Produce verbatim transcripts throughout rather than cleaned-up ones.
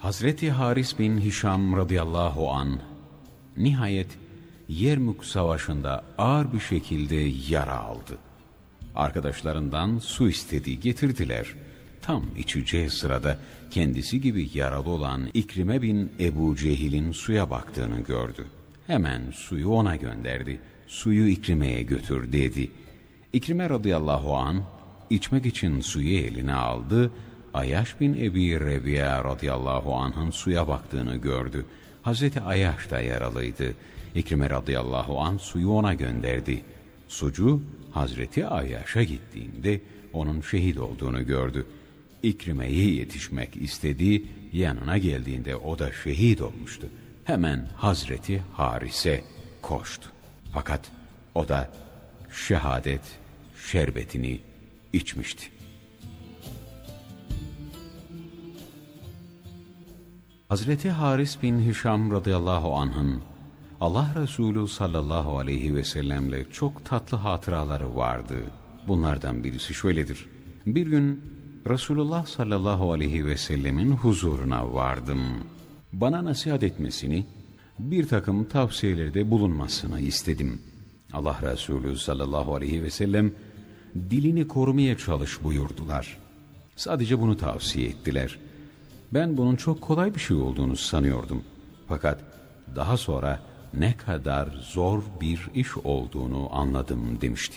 Hazreti Haris bin Hişam radıyallahu anh nihayet Yermük Savaşı'nda ağır bir şekilde yara aldı. Arkadaşlarından su istedi, getirdiler. Tam içeceği sırada kendisi gibi yaralı olan İkrime bin Ebu Cehil'in suya baktığını gördü. Hemen suyu ona gönderdi. Suyu İkrime'ye götür dedi. İkrime radıyallahu anh içmek için suyu eline aldı. Ayaş bin Ebi Rebiya radıyallahu anh'ın suya baktığını gördü. Hazreti Ayaş da yaralıydı. İkrime radıyallahu anh suyu ona gönderdi. Sucu Hazreti Ayaş'a gittiğinde onun şehit olduğunu gördü. İkrime'ye yetişmek istedi. Yanına geldiğinde o da şehit olmuştu. Hemen Hazreti Haris'e koştu. Fakat o da şehadet şerbetini içmişti. Hazreti Haris bin Hişam radıyallahu anh'ın Allah Resulü sallallahu aleyhi ve sellemle çok tatlı hatıraları vardı. Bunlardan birisi şöyledir. Bir gün Resulullah sallallahu aleyhi ve sellemin huzuruna vardım. Bana nasihat etmesini, bir takım tavsiyelerde bulunmasını istedim. Allah Resulü sallallahu aleyhi ve sellem dilini korumaya çalış buyurdular. Sadece bunu tavsiye ettiler. Ben bunun çok kolay bir şey olduğunu sanıyordum. Fakat daha sonra ne kadar zor bir iş olduğunu anladım demişti.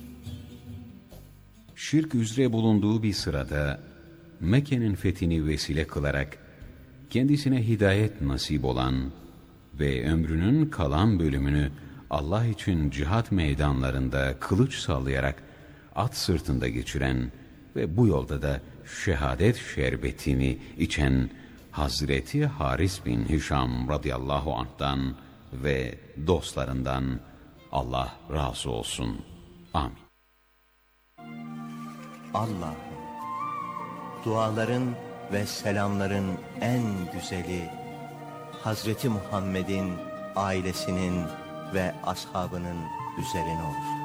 Şirk üzere bulunduğu bir sırada Mekke'nin fethini vesile kılarak kendisine hidayet nasip olan ve ömrünün kalan bölümünü Allah için cihat meydanlarında kılıç sallayarak at sırtında geçiren ve bu yolda da şehadet şerbetini içen Hazreti Haris bin Hişam radıyallahu anh'tan ve dostlarından Allah razı olsun. Amin. Allah'ım, duaların ve selamların en güzeli Hazreti Muhammed'in, ailesinin ve ashabının üzerine olsun.